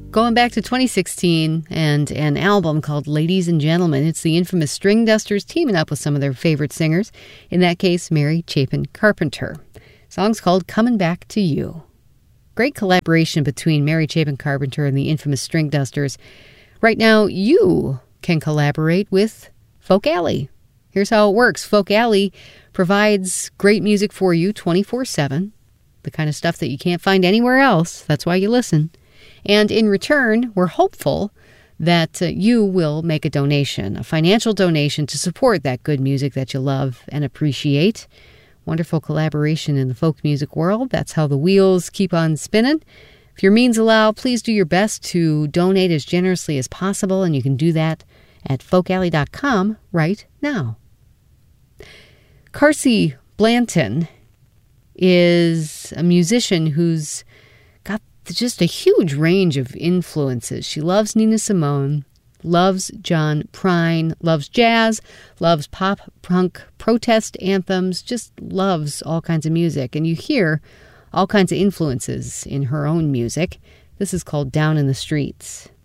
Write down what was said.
Going back to 2016 and an album called Ladies and Gentlemen. It's the infamous String Dusters teaming up with some of their favorite singers, in that case, Mary Chapin Carpenter. The song's called Coming Back to You. Great collaboration between Mary Chapin Carpenter and the infamous String Dusters. Right now, you can collaborate with Folk Alley. Here's how it works. Folk Alley provides great music for you 24/7, the kind of stuff that you can't find anywhere else. That's why you listen. And in return, we're hopeful that you will make a donation, a financial donation to support that good music that you love and appreciate. Wonderful collaboration in the folk music world. That's how the wheels keep on spinning. If your means allow, please do your best to donate as generously as possible, and you can do that at folkalley.com right now. Carsey Blanton is a musician who's got just a huge range of influences. She loves Nina Simone, loves John Prine, loves jazz, loves pop, punk, protest anthems, just loves all kinds of music. And you hear all kinds of influences in her own music. This is called Down in the Streets.